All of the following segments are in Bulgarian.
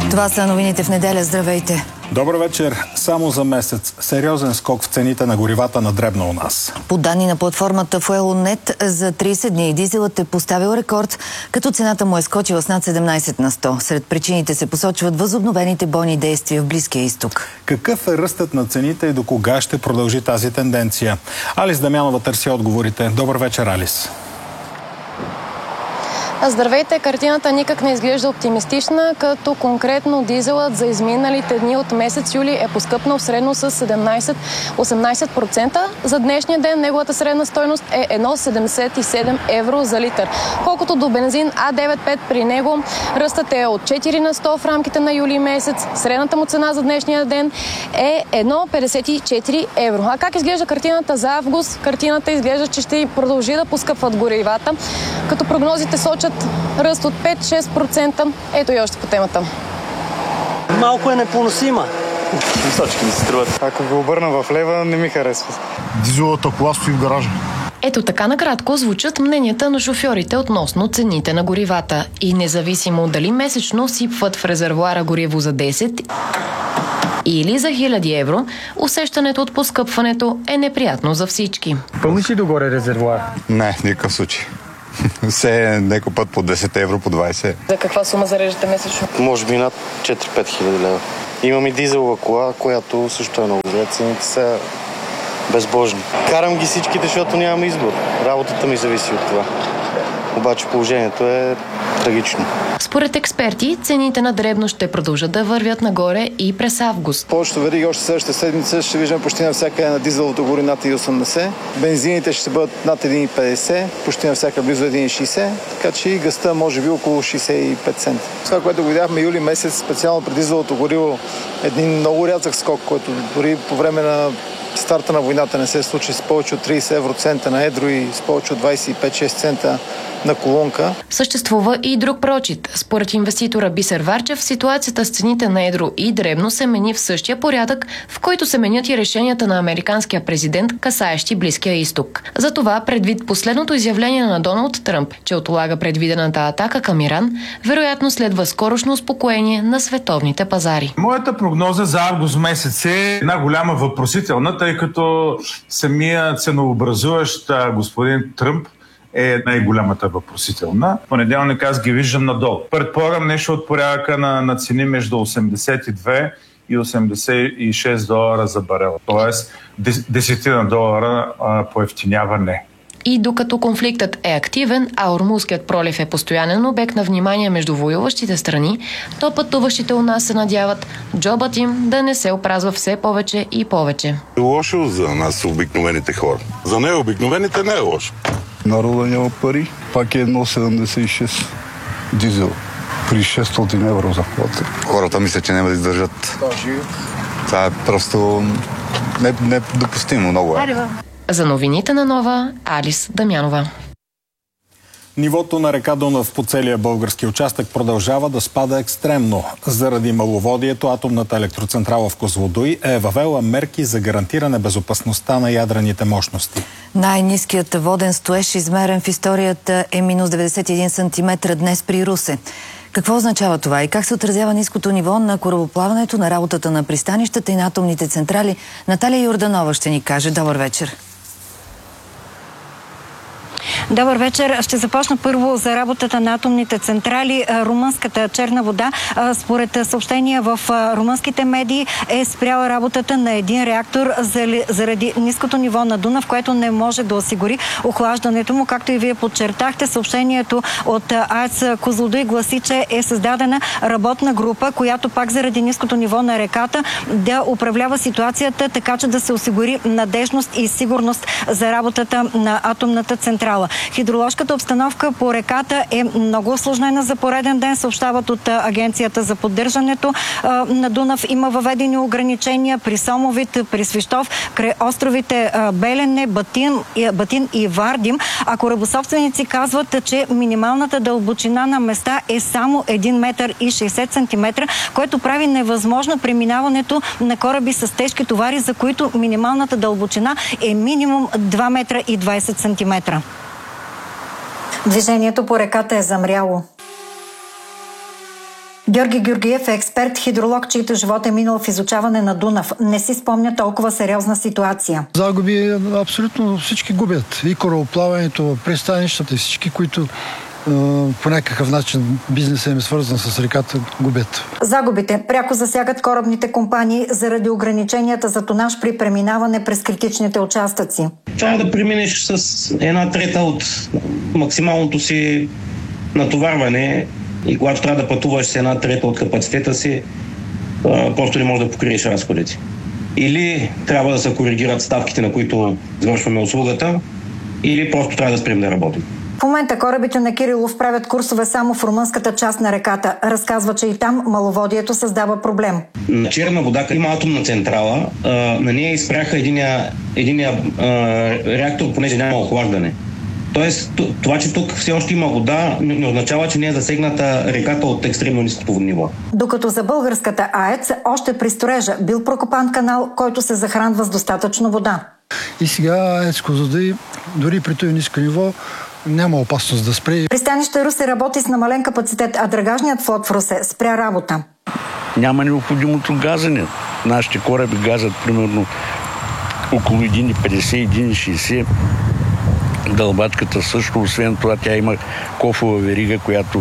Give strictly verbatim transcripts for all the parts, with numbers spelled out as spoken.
Това са новините в неделя. Здравейте! Добър вечер. Само за месец сериозен скок в цените на горивата на дребно у нас. По данни на платформата Fuelo точка нет за трийсет дни дизелът е поставил рекорд, като цената му е скочила с над седемнайсет на сто. Сред причините се посочват възобновените бойни действия в Близкия изток. Какъв е ръстът на цените и до кога ще продължи тази тенденция? Алис Дамянова търси отговорите. Добър вечер, Алис. Здравейте! Картината никак не изглежда оптимистична, като конкретно дизелът за изминалите дни от месец юли е поскъпнал средно с седемнайсет-осемнайсет процента. За днешния ден неговата средна стойност е едно цяло седемдесет и седем евро за литър. Колкото до бензин А деветдесет и пет, при него ръстът е от четири на сто в рамките на юли месец. Средната му цена за днешния ден е едно цяло петдесет и четири евро. А как изглежда картината за август? Картината изглежда, че ще продължи да поскъпват горивата, като прогнозите сочат ръст от пет-шест процента. Ето и още по темата. Малко е непоносима. Височки ми се струват. Ако го обърна в лева, не ми харесва. Дизелата кола стои в гаража. Ето така накратко звучат мненията на шофьорите относно цените на горивата. И независимо дали месечно сипват в резервоара гориво за десет или за хиляди евро, усещането от поскъпването е неприятно за всички. Пълниш ли догоре резервоар? Не, в никакъв случай. Все някой път по десет евро, по двайсет. За каква сума зареждате месечно? Може би над четири-пет хиляди лева. Имам и дизелова кола, която също е много зле. Цените са безбожни. Карам ги всичките, защото нямам избор. Работата ми зависи от това. Обаче положението е трагично. Според експерти, цените на дребно ще продължат да вървят нагоре и през август. Повечето вериги още следващата седмица ще виждам почти на всяка една дизеловото гори над един цяло осемдесет. Бензините ще бъдат над един цяло петдесет, почти на всяка близо един цяло шейсет, така че и газта може би около шейсет и пет цента. Това, което го видяхме юли месец, специално при дизеловото гориво, един много рязък скок, който дори по време на старта на войната не се случи с повече от трийсет евроцента на едро и с повече от двайсет и пет-шест цента на колонка. Съществува и друг прочит. Според инвеститора Бисер Варчев, ситуацията с цените на едро и дребно се мени в същия порядък, в който се менят и решенията на американския президент, касаещи Близкия изток. Затова, предвид последното изявление на Доналд Тръмп, че отлага предвидената атака към Иран, вероятно следва скорошно успокоение на световните пазари. Моята прогноза за август месец е една голяма въпросителна, тъй като самия ценообразуващ господин Тръмп е най-голямата въпросителна. В понеделник аз ги виждам надолу. Предполагам нещо от порядъка на, на цени между осемдесет и две и осемдесет и шест долара за барел. Тоест десетина долара а, поевтиняване. И докато конфликтът е активен, а Ормузският пролив е постоянен обект на внимание между воюващите страни, то пътуващите у нас се надяват джобът им да не се опразва все повече и повече. Лошо за нас, обикновените хора. За необикновените не е лошо. Народа няма пари, пак е едно цяло седемдесет и шест дизел при шестстотин евро заплата. Хората мислят, че няма да издържат. Това е просто недопустимо, много е. За новините на Нова, Алис Дамянова. Нивото на река Дунав по целия български участък продължава да спада екстремно. Заради маловодието атомната електроцентрала в Козлодуй е въвела мерки за гарантиране безопасността на ядрените мощности. Най-ниският воден стоеж, измерен в историята, е минус деветдесет и един сантиметра днес при Русе. Какво означава това и как се отразява ниското ниво на корабоплаването, на работата на пристанищата и на атомните централи? Наталия Йорданова ще ни каже. Добър вечер! Добър вечер. Ще започна първо за работата на атомните централи. Румънската черна вода, според съобщения в румънските медии, е спряла работата на един реактор заради ниското ниво на Дунав, което не може да осигури охлаждането му. Както и вие подчертахте, съобщението от АЕЦ Козлодуй гласи, че е създадена работна група, която пак заради ниското ниво на реката да управлява ситуацията, така че да се осигури надежност и сигурност за работата на атомната централа. Хидроложката обстановка по реката е много усложнена за пореден ден, съобщават от Агенцията за поддържането на Дунав. Има въведени ограничения при Сомовит, при Свищов, край островите Белене, Батин, Батин и Вардим. А корабособственици казват, че минималната дълбочина на места е само един метър и шейсет сантиметра, което прави невъзможно преминаването на кораби с тежки товари, за които минималната дълбочина е минимум два метра и двайсет сантиметра. Движението по реката е замряло. Георги Георгиев е експерт, хидролог, чийто живот е минал в изучаване на Дунав. Не си спомня толкова сериозна ситуация. Загуби абсолютно всички губят. И корабоплаването, пристанищата, и всички, които по някакъв начин бизнесът им е свързан с реката, губят. Загубите пряко засягат корабните компании заради ограниченията за тонаж при преминаване през критичните участъци. Трябва да преминеш с една трета от максималното си натоварване и когато трябва да пътуваш с една трета от капацитета си, просто не можеш да покриеш разходите. Или трябва да се коригират ставките, на които извършваме услугата, или просто трябва да спрем да работим. В момента корабите на Кирилов правят курсове само в румънската част на реката. Разказва, че и там маловодието създава проблем. На Черна вода има атомна централа. На нея изпряха единия, единия реактор, понеже няма охлаждане. Тоест, това, че тук все още има вода, не означава, че не е засегната реката от екстремно ниско ниво. Докато за българската АЕЦ още при строежа бил прокопан канал, който се захранва с достатъчно вода. И сега АЕЦ Козлодуй, дори при този ниско ниво, няма опасност да спре. Пристанище Русе работи с намален капацитет, а драгажният флот в Русе спря работа. Няма необходимото газене. Нашите кораби газят примерно около един петдесет - един шейсет. Дълбачката също, освен това, тя има кофова верига, която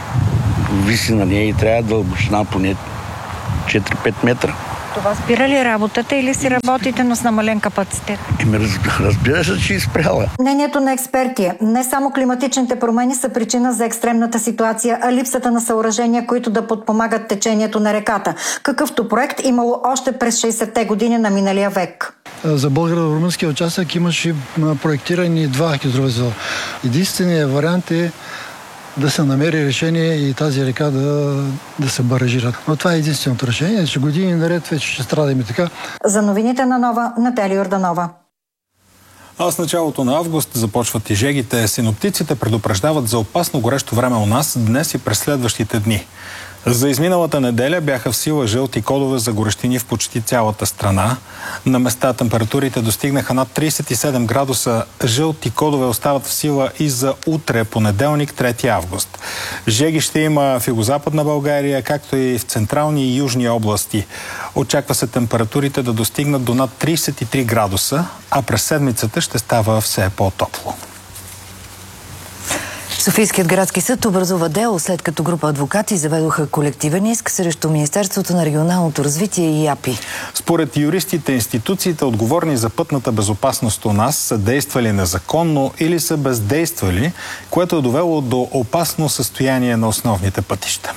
виси на нея и трябва дълбочина поне четири-пет метра. Това спира ли работата или си работите, но с намален капацитет? Еми, разбира се, че изпряла. Мнението на експерти е, не само климатичните промени са причина за екстремната ситуация, а липсата на съоръжения, които да подпомагат течението на реката. Какъвто проект имало още през шейсетте години на миналия век. За българо-румънския участък имаше проектирани два хидровъзела. Единственият вариант е да се намери решение и тази река да, да се баражира. Но това е единственото решение, че години наред вече ще страдаме така. За новините на Нова, Наталия Йорданова. А с началото на август започват и жегите. Синоптиците предупреждават за опасно горещо време у нас днес и през следващите дни. За изминалата неделя бяха в сила жълти кодове за горещини в почти цялата страна. На места температурите достигнаха над трийсет и седем градуса. Жълти кодове остават в сила и за утре, понеделник, трети август. Жеги ще има в югозападна България, както и в централни и южни области. Очаква се температурите да достигнат до над трийсет и три градуса, а през седмицата ще става все по-топло. Софийският градски съд образува дело, след като група адвокати заведоха колективен иск срещу Министерството на регионалното развитие и АПИ. Според юристите, институциите, отговорни за пътната безопасност у нас, са действали незаконно или са бездействали, което е довело до опасно състояние на основните пътища.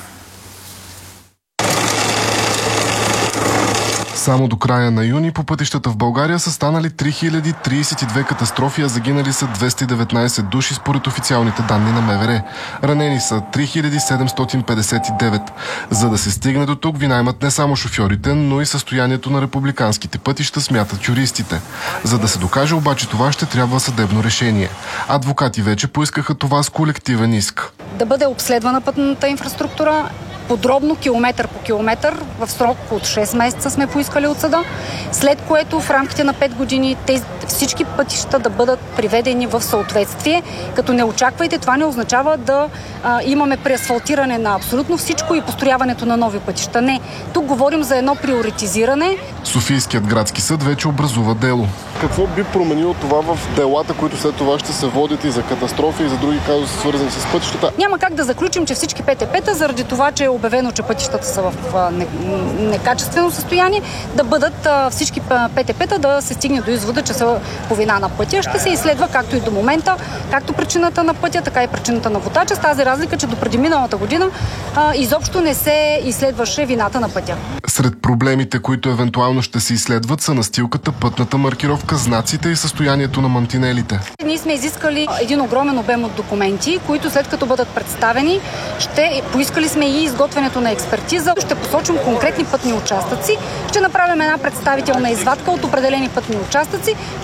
Само до края на юни по пътищата в България са станали три хиляди трийсет и две катастрофи, а загинали са двеста и деветнайсет души според официалните данни на МВР. Ранени са три хиляди седемстотин петдесет и девет. За да се стигне до тук, вина имат не само шофьорите, но и състоянието на републиканските пътища, смятат юристите. За да се докаже обаче това, ще трябва съдебно решение. Адвокати вече поискаха това с колективен иск. Да бъде обследвана пътната инфраструктура подробно, километър по километър, в срок от шест месеца сме поискали от съда, след което в рамките на пет години тези, всички пътища да бъдат приведени в съответствие, като не очаквайте, това не означава да а, имаме преасфалтиране на абсолютно всичко и построяването на нови пътища. Не, тук говорим за едно приоритизиране. Софийският градски съд вече образува дело. Какво би променило това в делата, които след това ще се водят и за катастрофи, и за други казуси, свързани с пътищата? Няма как да заключим, че всички ПТП-та, заради това, че е обявено, че пътищата са в некачествено състояние, да бъдат всички ПТП-та да се стигне до извода, че са по вина на пътя. Ще се изследва както и до момента, както причината на пътя, така и причината на водача, с тази разлика, че допреди миналата година а, изобщо не се изследваше вината на пътя. Сред проблемите, които евентуално ще се изследват, са настилката, пътната маркировка, знаците и състоянието на мантинелите. Ние сме изискали един огромен обем от документи, които след като бъдат представени, ще поискали сме и изготвянето на експертиза. Ще посочим конкретни пътни участъци, ще направим една представителна извадка от определени пътни участъци,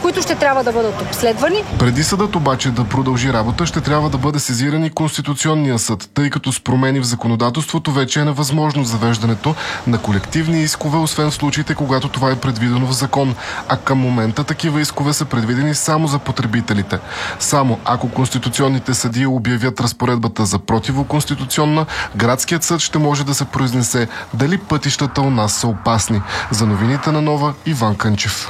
които ще трябва да бъдат обследвани. Преди съдът обаче да продължи работа, ще трябва да бъде сезиран и Конституционния съд, тъй като с промени в законодателството вече е невъзможно завеждането на колективни искове, освен в случаите, когато това е предвидено в закон. А към момента такива искове са предвидени само за потребителите. Само ако конституционните съдии обявят разпоредбата за противоконституционна, градският съд ще може да се произнесе дали пътищата у нас са опасни. За новините на Нова, Иван Кънчев.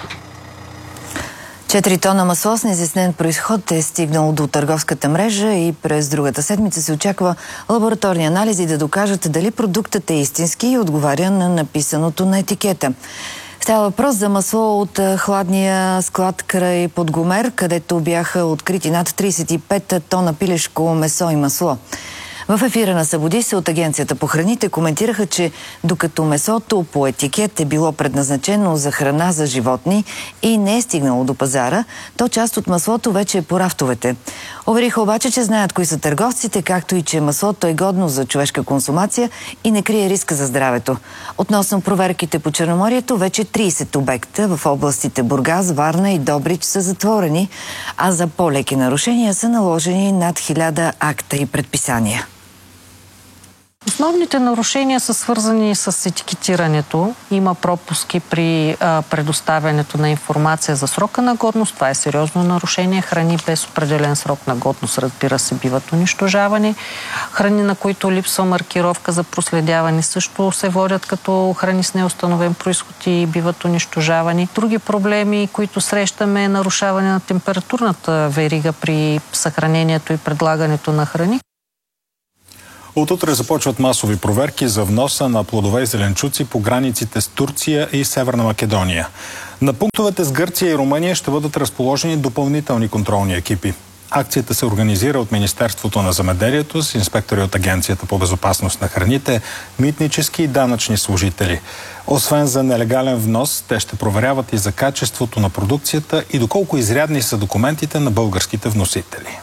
четири тона масло с неизяснен произход е стигнало до търговската мрежа и през другата седмица се очаква лабораторни анализи да докажат дали продуктът е истински и отговаря на написаното на етикета. Става въпрос за масло от хладния склад край Подгомер, където бяха открити над тридесет и пет тона пилешко месо и масло. В ефира на Събуди се от Агенцията по храните коментираха, че докато месото по етикет е било предназначено за храна за животни и не е стигнало до пазара, то част от маслото вече е по рафтовете. Увериха обаче, че знаят кои са търговците, както и че маслото е годно за човешка консумация и не крие риска за здравето. Относно проверките по Черноморието, вече тридесет обекта в областите Бургас, Варна и Добрич са затворени, а за по-леки нарушения са наложени над хиляда акта и предписания. Основните нарушения са свързани с етикетирането. Има пропуски при а, предоставянето на информация за срока на годност. Това е сериозно нарушение. Храни без определен срок на годност, разбира се, биват унищожавани. Храни, на които липсва маркировка за проследяване, също се водят като храни с неустановен произход и биват унищожавани. Други проблеми, които срещаме, е нарушаване на температурната верига при съхранението и предлагането на храни. От утре започват масови проверки за вноса на плодове и зеленчуци по границите с Турция и Северна Македония. На пунктовете с Гърция и Румъния ще бъдат разположени допълнителни контролни екипи. Акцията се организира от Министерството на земеделието с инспектори от Агенцията по безопасност на храните, митнически и данъчни служители. Освен за нелегален внос, те ще проверяват и за качеството на продукцията и доколко изрядни са документите на българските вносители.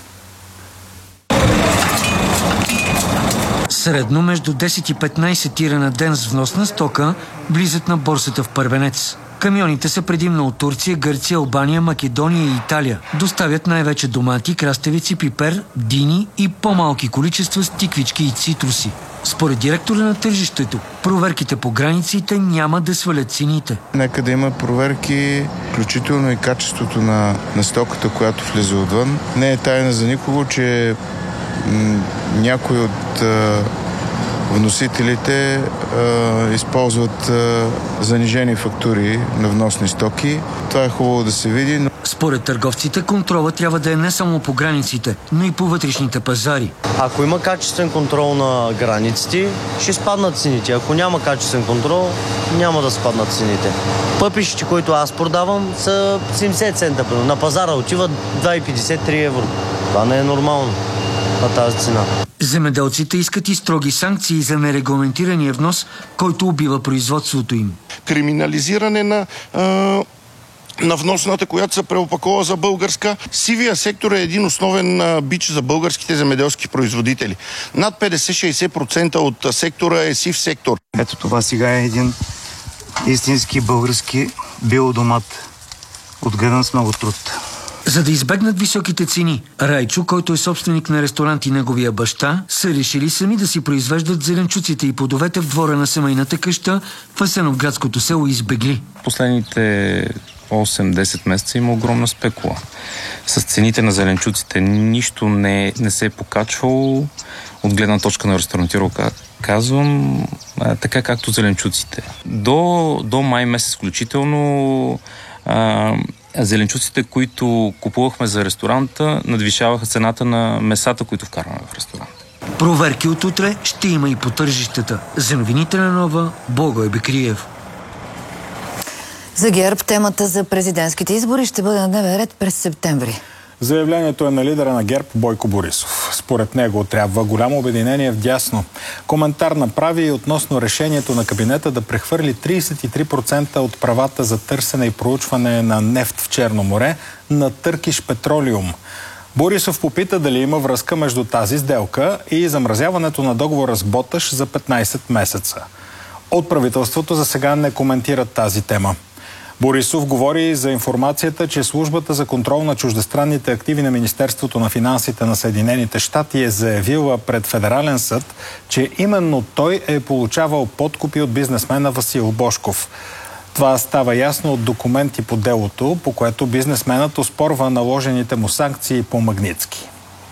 Средно между десет и петнайсет тира на ден с вносна стока влизат на борсата в Първенец. Камионите са предимно от Турция, Гърция, Албания, Македония и Италия. Доставят най-вече домати, краставици, пипер, дини и по-малки количества стиквички и цитруси. Според директора на тържището, проверките по границите няма да свалят цените. Нека да има проверки, включително и качеството на, на стоката, която влезе отвън. Не е тайна за никого, че някои от а, вносителите а, използват а, занижени фактури на вносни стоки. Това е хубаво да се види. Но... Според търговците, контрола трябва да е не само по границите, но и по вътрешните пазари. Ако има качествен контрол на границите, ще спаднат цените. Ако няма качествен контрол, няма да спаднат цените. Пъпишите, които аз продавам, са седемдесет цента. На пазара отиват два и петдесет до три евро. Това не е нормално на тази цена. Земеделците искат и строги санкции за нерегламентирания внос, който убива производството им. Криминализиране на, а, на вносната, която се преопакова за българска. Сивия сектор е един основен а, бич за българските земеделски производители. Над петдесет до шейсет процента от сектора е сив сектор. Ето това сега е един истински български биодомат, отгледан с много труд. За да избегнат високите цени, Райчо, който е собственик на ресторант и неговия баща, са решили сами да си произвеждат зеленчуците и плодовете в двора на семейната къща в Асеновградското село Избегли. Последните осем-десет месеца има огромна спекула. С цените на зеленчуците нищо не, не се е покачвало от гледна точка на ресторантировка. Казвам а, така както зеленчуците. До, до май месец включително а, зеленчуците, които купувахме за ресторанта, надвишаваха цената на месата, които вкарваме в ресторанта. Проверки от утре ще има и по тържищата. За новините на Нова, Благой Бекриев. За ГЕРБ темата за президентските избори ще бъде на дневен ред през септември. Заявлението е на лидера на ГЕРБ Бойко Борисов. Според него трябва голямо обединение вдясно. Коментар направи и относно решението на кабинета да прехвърли тридесет и три процента от правата за търсене и проучване на нефт в Черно море на Turkish Petroleum. Борисов попита дали има връзка между тази сделка и замразяването на договора с Боташ за петнайсет месеца. От правителството за сега не коментират тази тема. Борисов говори за информацията, че службата за контрол на чуждестранните активи на Министерството на финансите на Съединените щати е заявила пред Федерален съд, че именно той е получавал подкупи от бизнесмена Васил Божков. Това става ясно от документи по делото, по което бизнесменът оспорва наложените му санкции по Магнитски.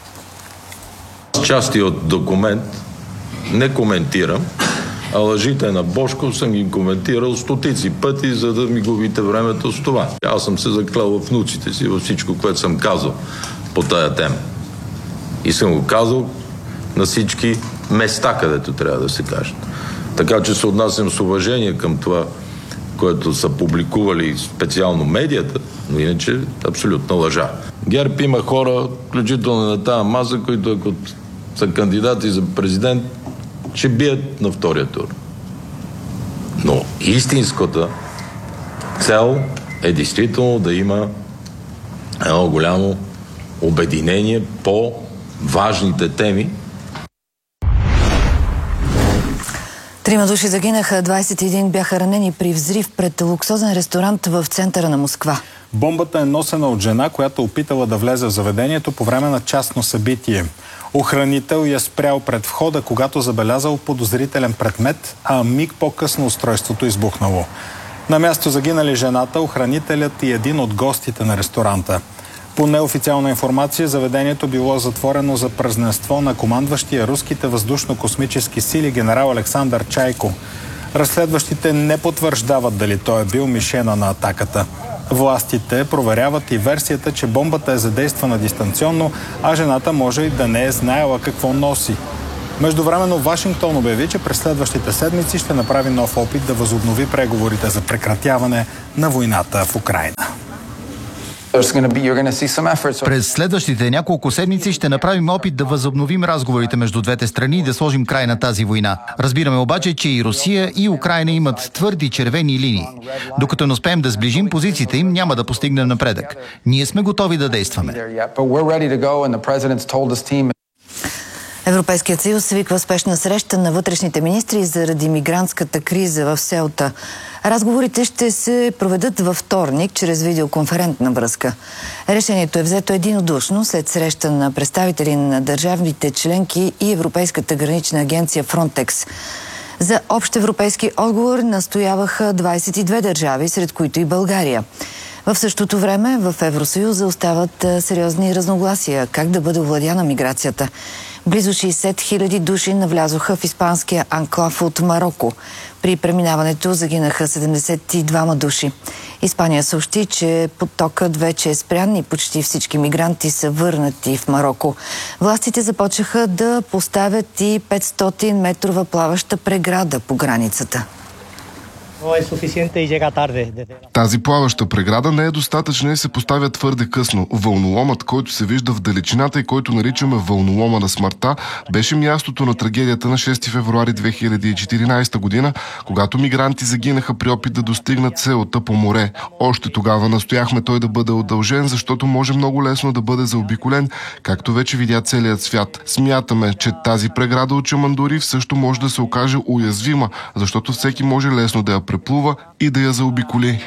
Части от документ не коментирам, а лъжите на Божков съм ги коментирал стотици пъти, за да ми губите времето с това. Аз съм се заклел в внуците си, във всичко, което съм казал по тая тема. И съм го казал на всички места, където трябва да се кажат. Така че се отнасям с уважение към това, което са публикували специално медията, но иначе абсолютна лъжа. ГЕРБ има хора, включително на тази маса, които ако са кандидати за президент, ще бият на втория тур. Но истинската цел е действително да има едно голямо обединение по важните теми. Трима души загинаха, двадесет и един бяха ранени при взрив пред луксозен ресторант в центъра на Москва. Бомбата е носена от жена, която опитала да влезе в заведението по време на частно събитие. Охранител я спрял пред входа, когато забелязал подозрителен предмет, а миг по-късно устройството избухнало. На място загинали жената, охранителят и един от гостите на ресторанта. По неофициална информация, заведението било затворено за празненство на командващия руските въздушно-космически сили генерал Александър Чайко. Разследващите не потвърждават дали той е бил мишена на атаката. Властите проверяват и версията, че бомбата е задействана дистанционно, а жената може и да не е знаела какво носи. Междувременно Вашингтон обяви, че през следващите седмици ще направи нов опит да възобнови преговорите за прекратяване на войната в Украйна. През следващите няколко седмици ще направим опит да възобновим разговорите между двете страни и да сложим край на тази война. Разбираме обаче, че и Русия, и Украйна имат твърди червени линии. Докато не успеем да сближим позициите им, няма да постигнем напредък. Ние сме готови да действаме. Европейският съюз свиква спешна среща на вътрешните министри заради мигрантската криза в Селта. Разговорите ще се проведат във вторник чрез видеоконферентна връзка. Решението е взето единодушно след среща на представители на държавните членки и Европейската гранична агенция Фронтекс. За общ европейски отговор настояваха двадесет и две държави, сред които и България. В същото време в Евросъюза остават сериозни разногласия как да бъде овладяна миграцията. Близо шейсет хиляди души навлязоха в испанския анклав от Мароко. При преминаването загинаха седемдесет и двама души. Испания съобщи, че потокът вече е спрян и почти всички мигранти са върнати в Мароко. Властите започнаха да поставят и петстотин метрова плаваща преграда по границата. Тази плаваща преграда не е достатъчна и се поставя твърде късно. Вълноломът, който се вижда в далечината и който наричаме вълнолома на смъртта, беше мястото на трагедията на шести февруари две хиляди и четиринадесета година, когато мигранти загинаха при опит да достигнат селата по море. Още тогава настояхме той да бъде удължен, защото може много лесно да бъде заобиколен, както вече видя целият свят. Смятаме, че тази преграда от Чамандурив също може да се окаже уязвима, защото всеки може лесно да я преплува и да я заобиколи.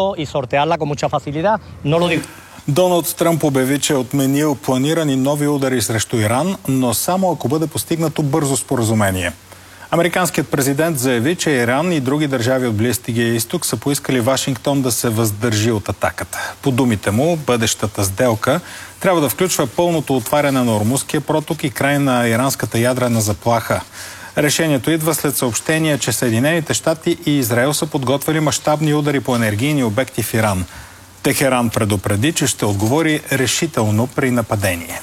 Доналд Тръмп обяви, че е отменил планирани нови удари срещу Иран, но само ако бъде постигнато бързо споразумение. Американският президент заяви, че Иран и други държави от Близкия изток са поискали Вашингтон да се въздържи от атаката. По думите му, бъдещата сделка трябва да включва пълното отваряне на Ормузския проток и край на иранската ядрена заплаха. Решението идва след съобщение, че Съединените щати и Израел са подготвили мащабни удари по енергийни обекти в Иран. Техеран предупреди, че ще отговори решително при нападение.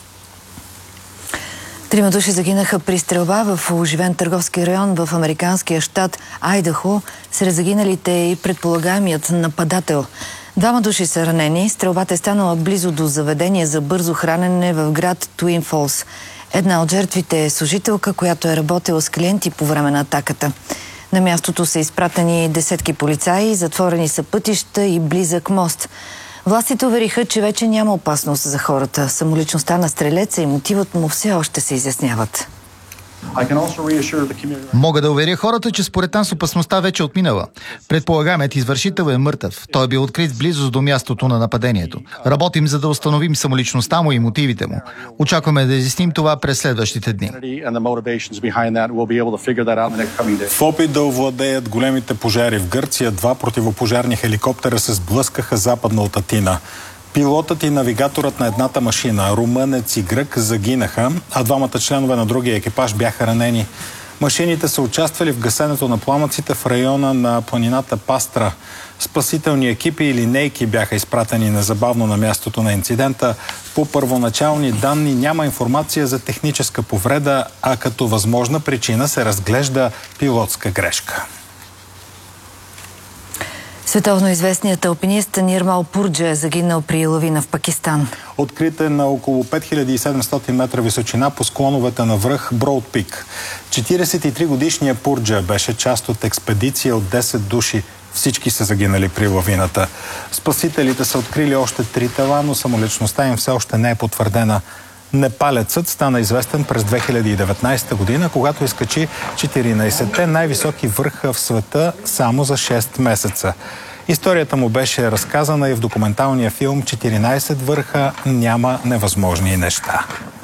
Трима души загинаха при стрелба в оживен търговски район в американския щат Айдахо. Сред загиналите е и предполагаемият нападател. Двама души са ранени. Стрелбата е станала близо до заведение за бързо хранене в град Туин Фолс. Една от жертвите е служителка, която е работила с клиенти по време на атаката. На мястото са изпратени десетки полицаи, затворени са пътища и близък мост. Властите увериха, че вече няма опасност за хората. Самоличността на стрелеца и мотивът му все още се изясняват. Мога да уверя хората, че според нас опасността вече е отминала. Предполагаемият извършител е мъртъв. Той е бил открит в близост до мястото на нападението. Работим, за да установим самоличността му и мотивите му. Очакваме да изясним това през следващите дни. В опит да овладеят големите пожари в Гърция, два противопожарни хеликоптера се сблъскаха западно от Атина. Пилотът и навигаторът на едната машина, румънец и грък, загинаха, а двамата членове на другия екипаж бяха ранени. Машините са участвали в гасенето на пламъците в района на планината Пастра. Спасителни екипи и линейки бяха изпратени незабавно на мястото на инцидента. По първоначални данни няма информация за техническа повреда, а като възможна причина се разглежда пилотска грешка. Световно известният алпинист Нирмал Пурджа е загинал при лавина в Пакистан. Открит е на около пет хиляди и седемстотин метра височина по склоновете на връх Броуд Пик. четиридесет и три годишният Пурджа беше част от експедиция от десет души. Всички са загинали при лавината. Спасителите са открили още три тела, но самоличността им все още не е потвърдена. Непалецът стана известен през две хиляди и деветнадесета година, когато изкачи четиринадесетте най-високи върха в света само за шест месеца. Историята му беше разказана и в документалния филм четиринадесет върха, няма невъзможни неща.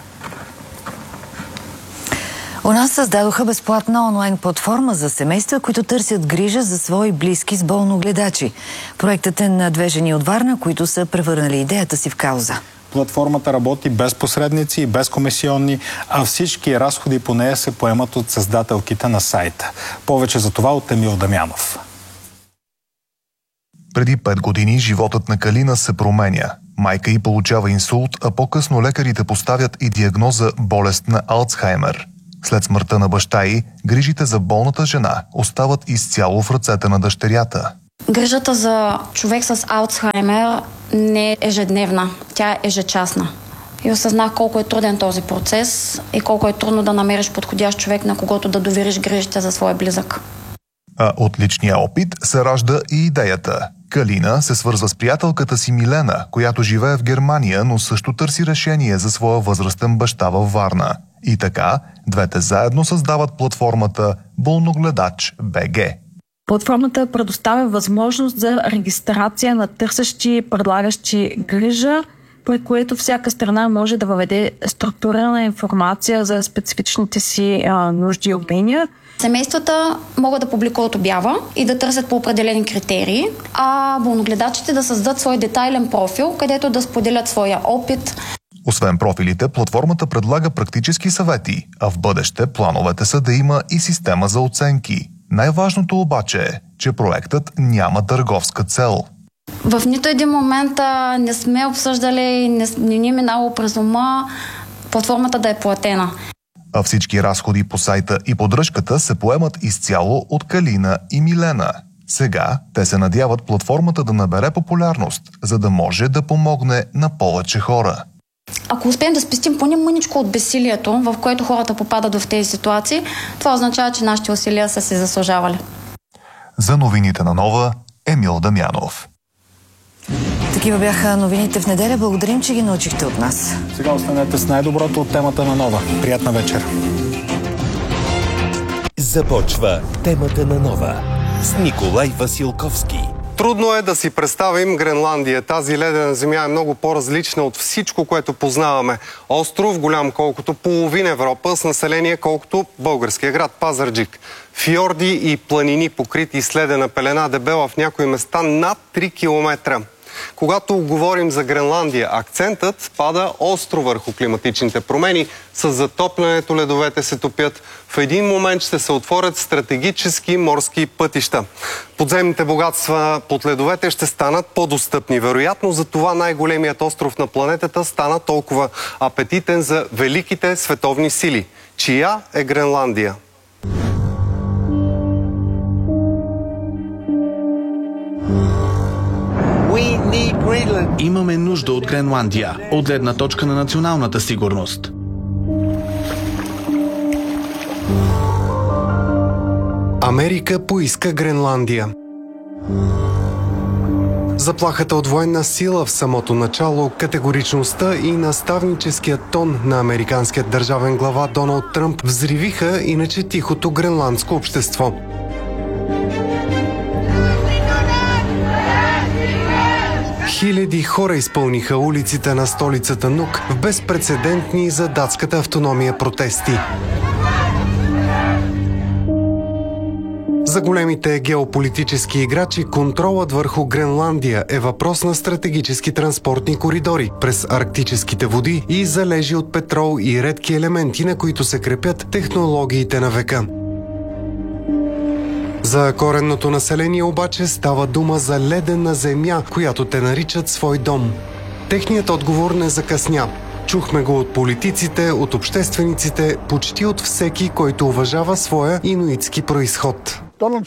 У нас създадоха безплатна онлайн платформа за семейства, които търсят грижа за свои близки с болногледачи. Проектът е на две жени от Варна, които са превърнали идеята си в кауза. Платформата работи без посредници и без комисионни, а всички разходи по нея се поемат от създателките на сайта. Повече за това от Емил Дамянов. Преди пет години животът на Калина се променя. Майка й получава инсулт, а по-късно лекарите поставят и диагноза болест на Алцхаймер. След смъртта на баща й, грижите за болната жена остават изцяло в ръцете на дъщерята. Грижата за човек с Алцхаймер не е ежедневна, тя е ежечасна. И осъзнах колко е труден този процес и колко е трудно да намериш подходящ човек, на когото да довериш грижите за своя близък. А от личния опит се ражда и идеята. Калина се свързва с приятелката си Милена, която живее в Германия, но също търси решение за своя възрастен баща във Варна. И така, двете заедно създават платформата Болногледач БГ. Платформата предоставя възможност за регистрация на търсещи, предлагащи грижа, при което всяка страна може да въведе структурирана информация за специфичните си а, нужди и умения. Семействата могат да публикуват обява и да търсят по определени критерии, а болногледачите да създадат свой детайлен профил, където да споделят своя опит. Освен профилите, платформата предлага практически съвети, а в бъдеще плановете са да има и система за оценки. Най-важното обаче е, че проектът няма търговска цел. В нито един момент а, не сме обсъждали, не, не ни е минало през ума платформата да е платена. А всички разходи по сайта и поддръжката се поемат изцяло от Калина и Милена. Сега те се надяват платформата да набере популярност, за да може да помогне на повече хора. Ако успеем да спестим поне мъничко от безсилието, в което хората попадат в тези ситуации, това означава, че нашите усилия са се заслужавали. За новините на Нова, Емил Дамянов. Такива бяха новините в неделя. Благодарим, че ги научихте от нас. Сега останете с най-доброто от темата на Нова. Приятна вечер. Започва темата на Нова с Николай Василковски. Трудно е да си представим Гренландия. Тази ледена земя е много по-различна от всичко, което познаваме. Остров, голям колкото половин Европа, с население колкото българския град Пазарджик. Фьорди и планини, покрити с ледена пелена, дебела в някои места над три километра. Когато говорим за Гренландия, акцентът пада остро върху климатичните промени. С затоплянето ледовете се топят. В един момент ще се отворят стратегически морски пътища. Подземните богатства под ледовете ще станат по-достъпни. Вероятно за това най-големият остров на планетата стана толкова апетитен за великите световни сили. Чия е Гренландия? Имаме нужда от Гренландия, от гледна точка на националната сигурност. Америка поиска Гренландия. Заплахата от военна сила в самото начало, категоричността и наставническият тон на американският държавен глава Доналд Тръмп взривиха иначе тихото гренландско общество. Хиляди хора изпълниха улиците на столицата Нук в безпрецедентни за датската автономия протести. За големите геополитически играчи контролът върху Гренландия е въпрос на стратегически транспортни коридори през арктическите води и залежи от петрол и редки елементи, на които се крепят технологиите на века. За коренното население обаче става дума за ледена земя, която те наричат свой дом. Техният отговор не закъсня. Чухме го от политиците, от обществениците, почти от всеки, който уважава своя инуитски произход.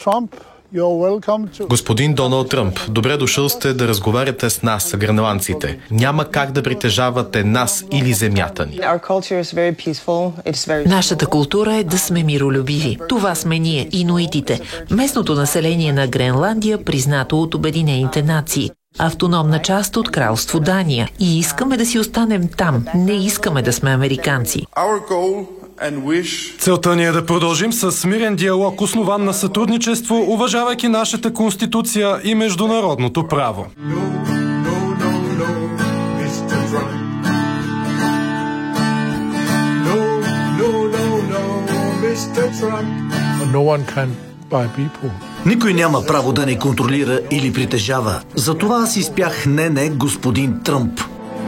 Господин Доналд Тръмп, добре дошъл сте да разговаряте с нас, гренландците. Няма как да притежавате нас или земята ни. Нашата култура е да сме миролюбиви. Това сме ние, инуитите. Местното население на Гренландия, признато от Обединените нации. Автономна част от кралство Дания. И искаме да си останем там. Не искаме да сме американци. Целта ни е да продължим с мирен диалог, основан на сътрудничество, уважавайки нашата конституция и международното право. Никой няма право да не контролира или притежава. Затова аз изпях не-не, господин Тръмп.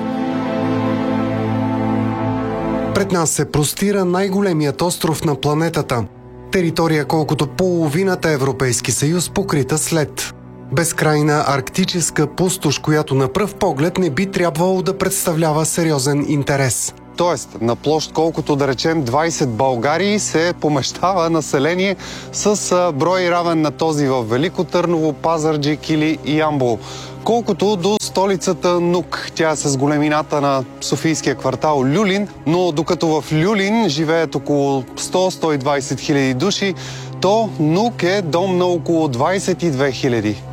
Пред нас се простира най-големият остров на планетата. Територия колкото половината Европейски съюз, покрита с лед. Безкрайна арктическа пустош, която на пръв поглед не би трябвало да представлява сериозен интерес. Тоест, на площ колкото да речем двайсет Българии се помещава население с брой равен на този в Велико Търново, Пазарджик или Ямбол. Колкото до столицата Нук. Тя е с големината на софийския квартал Люлин, но докато в Люлин живеят около сто до сто и двайсет хиляди души, то Нук е дом на около двайсет и две хиляди.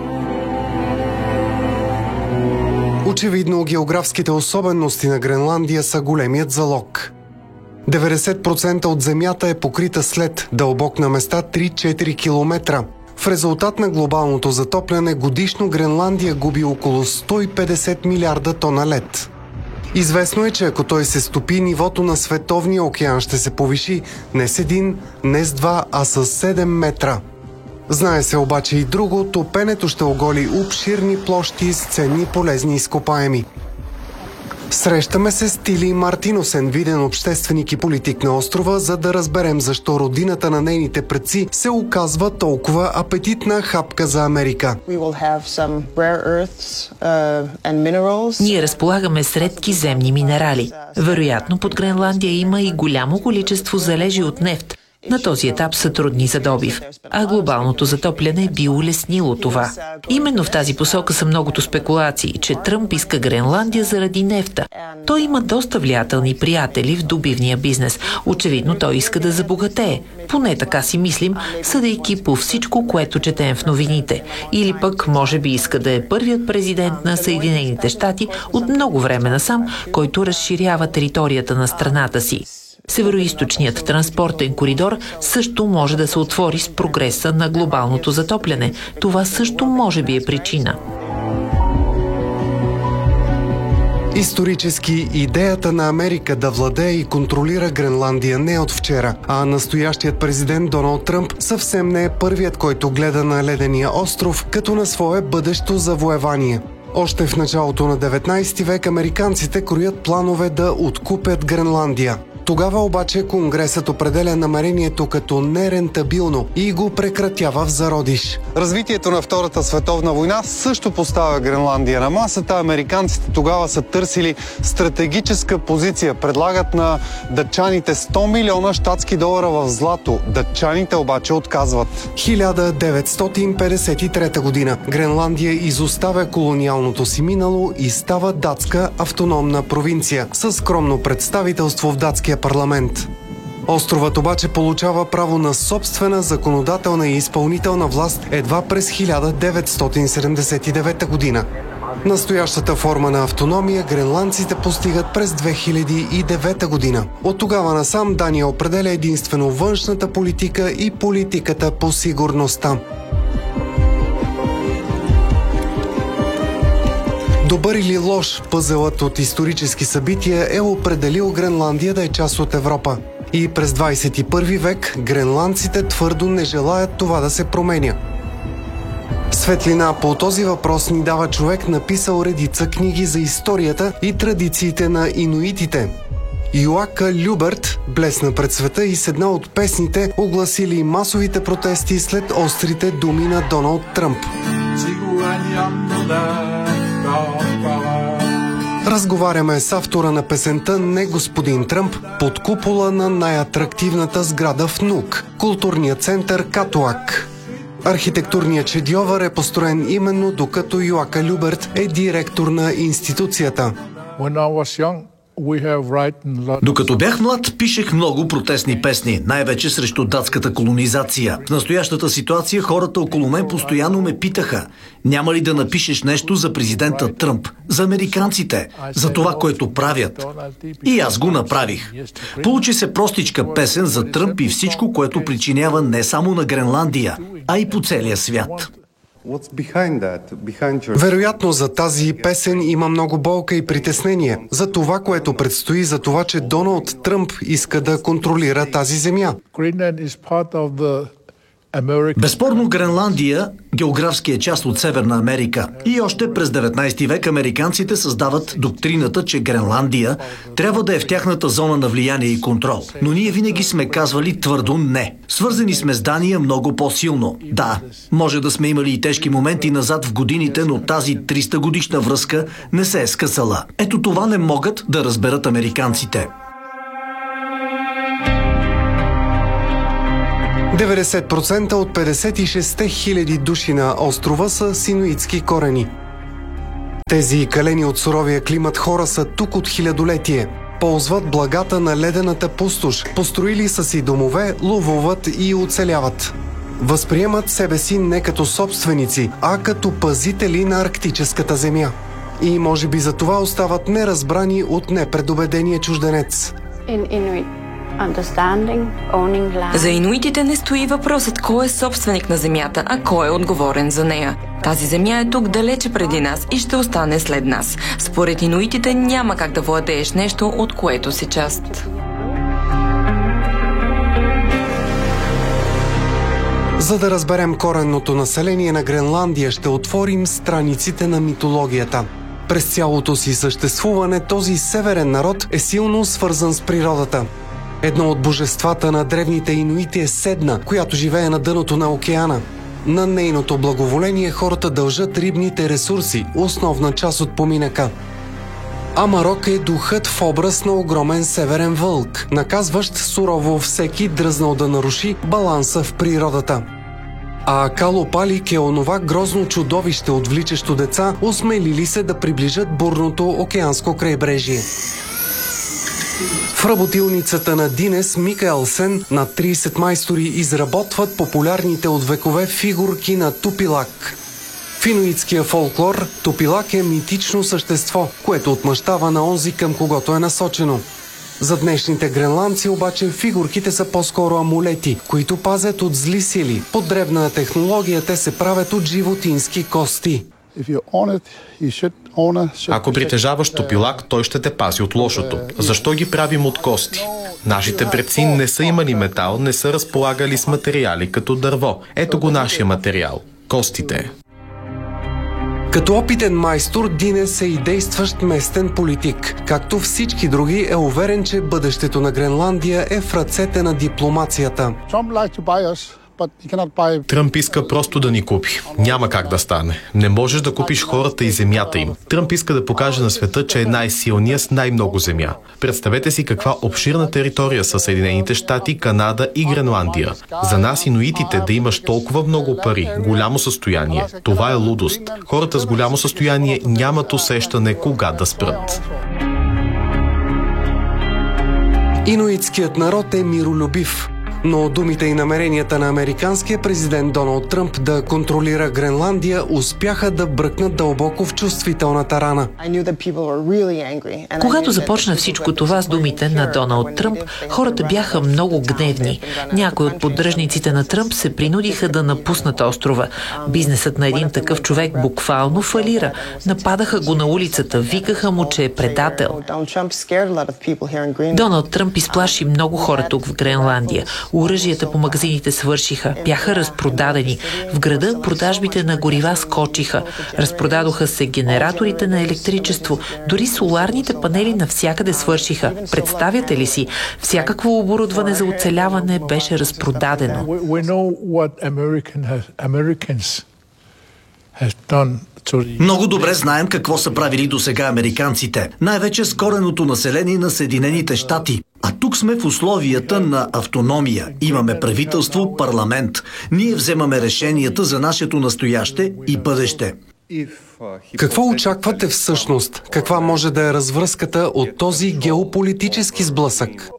Очевидно, географските особености на Гренландия са големият залог. деветдесет процента от земята е покрита с лед, дълбок на места три до четири километра. В резултат на глобалното затопляне годишно Гренландия губи около сто и петдесет милиарда тона лед. Известно е, че ако той се стопи, нивото на световния океан ще се повиши не с един, не с два, а с седем метра. Знае се обаче и друго, топенето ще оголи обширни площи с ценни полезни изкопаеми. Срещаме се с Тили Мартиносен, виден общественик и политик на острова, за да разберем защо родината на нейните предци се оказва толкова апетитна хапка за Америка. Ние разполагаме с редки земни минерали. Вероятно под Гренландия има и голямо количество залежи от нефт. На този етап са трудни за добив, а глобалното затопляне би улеснило това. Именно в тази посока са многото спекулации, че Тръмп иска Гренландия заради нефта. Той има доста влиятелни приятели в добивния бизнес. Очевидно той иска да забогатее. Поне така си мислим, съдейки по всичко, което четем в новините. Или пък може би иска да е първият президент на Съединените щати от много време насам, който разширява територията на страната си. Североизточният транспортен коридор също може да се отвори с прогреса на глобалното затопляне. Това също може би е причина. Исторически идеята на Америка да владее и контролира Гренландия не е от вчера, а настоящият президент Доналд Тръмп съвсем не е първият, който гледа на ледения остров като на свое бъдещо завоевание. Още в началото на деветнайсети век американците кроят планове да откупят Гренландия. Тогава обаче Конгресът определя намерението като нерентабилно и го прекратява в зародиш. Развитието на Втората световна война също поставя Гренландия на масата. Американците тогава са търсили стратегическа позиция. Предлагат на датчаните сто милиона щатски долара в злато. Датчаните обаче отказват. хиляда деветстотин петдесет и трета година. Гренландия изоставя колониалното си минало и става датска автономна провинция с скромно представителство в датския парламент. Островът обаче получава право на собствена законодателна и изпълнителна власт едва през хиляда деветстотин седемдесет и девета година. Настоящата форма на автономия гренландците постигат през две хиляди и девета година. От тогава насам Дания определя единствено външната политика и политиката по сигурността. Добър или лош, пъзелът от исторически събития е определил Гренландия да е част от Европа. И през двадесет и първи век гренландците твърдо не желаят това да се променя. Светлина по този въпрос ни дава човек, написал редица книги за историята и традициите на инуитите. Юака Люберт блесна пред света и с една от песните огласили масовите протести след острите думи на Доналд Тръмп. Разговаряме с автора на песента "Не господин Тръмп" под купола на най-атрактивната сграда в Нук – културния център Катуак. Архитектурният шедьовър е построен именно докато Юака Люберт е директор на институцията. Докато бях млад, пишех много протестни песни, най-вече срещу датската колонизация. В настоящата ситуация хората около мен постоянно ме питаха: няма ли да напишеш нещо за президента Тръмп, за американците, за това, което правят? И аз го направих. Получи се простичка песен за Тръмп и всичко, което причинява не само на Гренландия, а и по целия свят. Вероятно за тази песен има много болка и притеснение за това, което предстои, за това, че Доналд Тръмп иска да контролира тази земя. Безспорно Гренландия географски е част от Северна Америка. И още през деветнадесети век американците създават доктрината, че Гренландия трябва да е в тяхната зона на влияние и контрол. Но ние винаги сме казвали твърдо не. Свързани сме с Дания много по-силно. Да, може да сме имали и тежки моменти назад в годините, но тази триста годишна връзка не се е скъсала. Ето това не могат да разберат американците. деветдесет процента от петдесет и шест хиляди души на острова са с инуитски корени. Тези калени от суровия климат хора са тук от хилядолетие. Ползват благата на ледената пустош, построили са си домове, ловуват и оцеляват. Възприемат себе си не като собственици, а като пазители на арктическата земя. И може би за това остават неразбрани от непредубедения чужденец. За инуитите не стои въпросът кой е собственик на земята, а кой е отговорен за нея. Тази земя е тук далече преди нас и ще остане след нас. Според инуитите няма как да владееш нещо, от което си част. За да разберем коренното население на Гренландия, ще отворим страниците на митологията. През цялото си съществуване този северен народ е силно свързан с природата. Едно от божествата на древните инуити е Седна, която живее на дъното на океана. На нейното благоволение хората дължат рибните ресурси, основна част от поминъка. Амарок е духът в образ на огромен северен вълк, наказващ сурово всеки дръзнал да наруши баланса в природата. А Калопалик е онова грозно чудовище, отвличащо деца, осмелили се да приближат бурното океанско крайбрежие. В работилницата на Динес Микаелсен над тридесет майстори изработват популярните от векове фигурки на Тупилак. В инуитския фолклор Тупилак е митично същество, което отмъщава на онзи, към когото е насочено. За днешните гренландци обаче фигурките са по-скоро амулети, които пазят от зли сили. По древна технология те се правят от животински кости. Ако притежаваш топилак, той ще те пази от лошото. Защо ги правим от кости? Нашите предци не са имали метал, не са разполагали с материали като дърво. Ето го нашия материал – костите. Като опитен майстор, Динес е и действащ местен политик. Както всички други, е уверен, че бъдещето на Гренландия е в ръцете на дипломацията. Тръмп иска просто да ни купи. Няма как да стане. Не можеш да купиш хората и земята им. Тръмп иска да покаже на света, че е най-силният с най-много земя. Представете си каква обширна територия са Съединените щати, Канада и Гренландия. За нас, инуитите, да имаш толкова много пари, голямо състояние, това е лудост. Хората с голямо състояние нямат усещане кога да спрат. Инуитският народ е миролюбив, но думите и намеренията на американския президент Доналд Тръмп да контролира Гренландия успяха да бръкнат дълбоко в чувствителната рана. Когато започна всичко това с думите на Доналд Тръмп, хората бяха много гневни. Някои от поддръжниците на Тръмп се принудиха да напуснат острова. Бизнесът на един такъв човек буквално фалира. Нападаха го на улицата, викаха му, че е предател. Доналд Тръмп изплаши много хора тук в Гренландия. Оръжията по магазините свършиха, бяха разпродадени. В града продажбите на горива скочиха. Разпродадоха се генераторите на електричество. Дори соларните панели навсякъде свършиха. Представяте ли си? Всякакво оборудване за оцеляване беше разпродадено. Много добре знаем какво са правили досега американците. Най-вече с кореното население на Съединените щати. А тук сме в условията на автономия. Имаме правителство, парламент. Ние вземаме решенията за нашето настояще и бъдеще. Какво очаквате всъщност? Каква може да е развръзката от този геополитически сблъсък?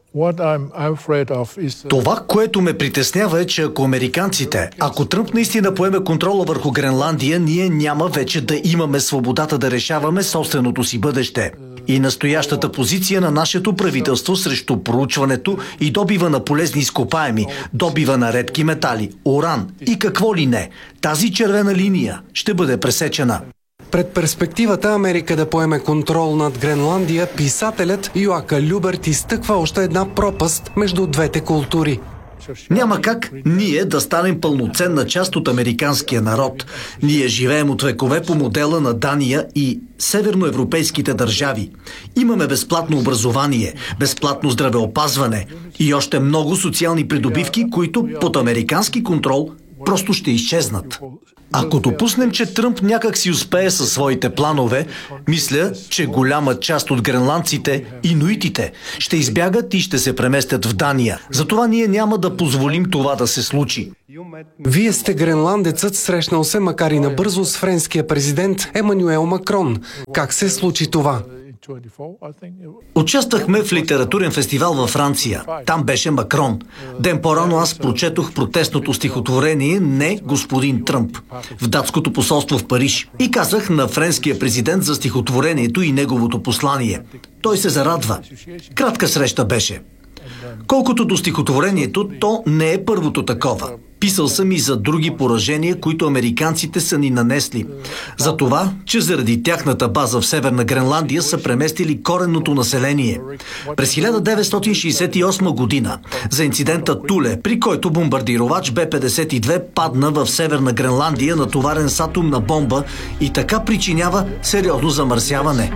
Това, което ме притеснява е, че ако американците, ако Тръмп наистина поеме контрола върху Гренландия, ние няма вече да имаме свободата да решаваме собственото си бъдеще. И настоящата позиция на нашето правителство срещу проучването и добива на полезни изкопаеми, добива на редки метали, уран и какво ли не, тази червена линия ще бъде пресечена. Пред перспективата Америка да поеме контрол над Гренландия, писателят Йоака Люберт изтъква още една пропаст между двете култури. Няма как ние да станем пълноценна част от американския народ. Ние живеем от векове по модела на Дания и северноевропейските държави. Имаме безплатно образование, безплатно здравеопазване и още много социални придобивки, които под американски контрол просто ще изчезнат. Ако допуснем, че Тръмп някак си успее със своите планове, мисля, че голяма част от гренландците, инуитите, ще избягат и ще се преместят в Дания. Затова ние няма да позволим това да се случи. Вие сте гренландецът, срещнал се макар и набързо с френския президент Емануел Макрон. Как се случи това? Участвахме в литературен фестивал във Франция. Там беше Макрон. Ден по-рано аз прочетох протестното стихотворение «Не, господин Тръмп» в датското посолство в Париж и казах на френския президент за стихотворението и неговото послание. Той се зарадва. Кратка среща беше. Колкото до стихотворението, то не е първото такова. Писал съм и за други поражения, които американците са ни нанесли. За това, че заради тяхната база в Северна Гренландия са преместили коренното население. През хиляда деветстотин шейсет и осма година за инцидента Туле, при който бомбардировач Б петдесет и две падна в Северна Гренландия, натоварен с атомна бомба и така причинява сериозно замърсяване.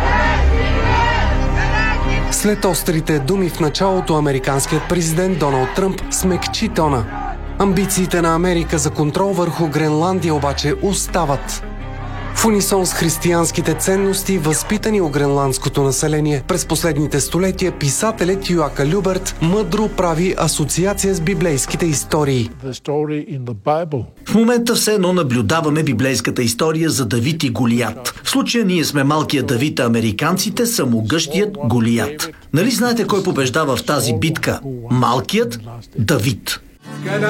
След острите думи в началото, американският президент Доналд Тръмп смекчи тона. Амбициите на Америка за контрол върху Гренландия обаче остават. В унисон с християнските ценности, възпитани у гренландското население, през последните столетия писателят Йоака Люберт мъдро прави асоциация с библейските истории. В момента все едно наблюдаваме библейската история за Давид и Голият. В случая ние сме малкият Давид, а американците са могъщият Голият. Нали знаете кой побеждава в тази битка? Малкият Давид.